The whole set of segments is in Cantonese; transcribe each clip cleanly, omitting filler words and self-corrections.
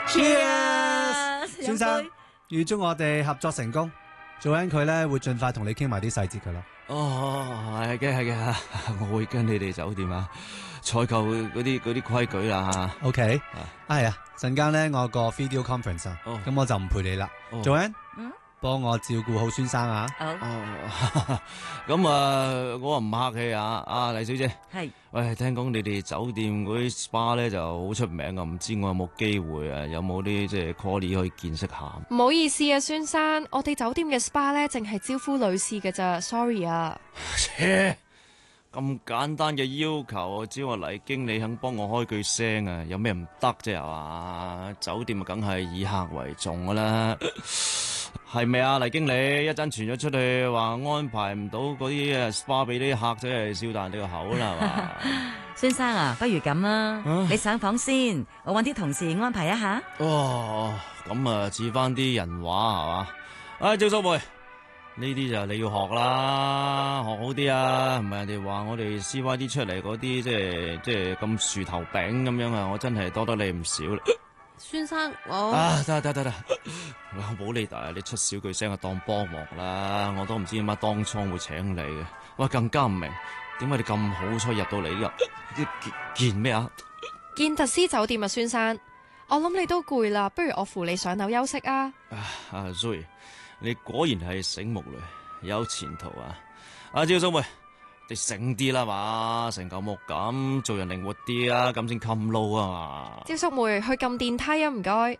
Cheers！ 先生，預祝我哋合作成功。做緊佢咧會盡快同你傾埋啲細節噶啦。 係嘅，我會跟你哋酒店採購嗰啲規矩啦。 OK，係啊，陣間咧我有個 video conference 啊，咁我就唔陪你啦。Joanne，幫我照顧好孫生啊。 咁我唔客氣啊，黎小姐。係。喂，聽講你哋酒店嗰啲 SPA 咧就好出名啊，唔知我有冇機會啊？有冇啲即係 call 可以見識下？ 唔好意思啊，孫生，我哋酒店嘅 SPA 咧淨係招呼女士嘅咋 ，sorry 啊。 切，咁簡單嘅要求，只要我黎經理肯幫我開句聲啊，有咩唔得啫係嘛？酒店梗係以客為重噶啦。係咪啊，黎經理？一陣傳咗出去話安排唔到嗰啲SPA俾啲客仔係笑彈你個口啦，係嘛？ 孫生啊，不如咁啦，你上房先，我搵啲同事安排一下。 咁似翻啲人話係嘛？趙淑梅，呢啲就你要學啦，學好啲啊！唔係人哋話我哋 CYD 出嚟嗰啲即係咁樹頭餅咁樣啊，我真係多得你唔少啦。 孫生，我得，我冇理大，你出少句聲就當幫忙啦，我都唔知點解當初會請你嘅，喂，更加唔明點解你咁好彩入到嚟呢見咩啊？ 見特斯酒店啊，孫生，我諗你都攰啦，不如我扶你上樓休息啊。 Zoe， 你果然係醒目女，有前途啊！趙淑梅，你醒啲啦嘛，成嚿木咁，做人靈活啲啊，咁先襟撈啊嘛。 趙淑梅去撳電梯啊，唔該。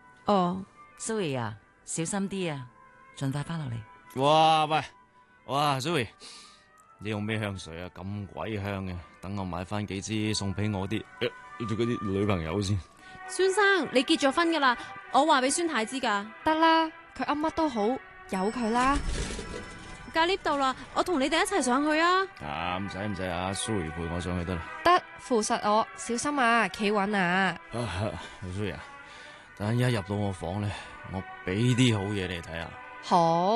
Zoe 啊，小心啲啊，盡快翻落嚟。 哇 Zoe， 你用咩香水啊？咁鬼香嘅，等我買翻幾支送俾我啲啲女朋友先。 孫生，你結咗婚噶啦，我話俾孫太知噶。 得啦，佢噏乜都好，由佢啦。 架 lift 到啦，我同你哋一齊上去啊！ 唔使啊 Zoe 陪我上去得啦。 得，扶實我，小心啊，企穩啊。 Zoe 啊，等一入到我房咧，我俾啲好嘢你睇下。 好。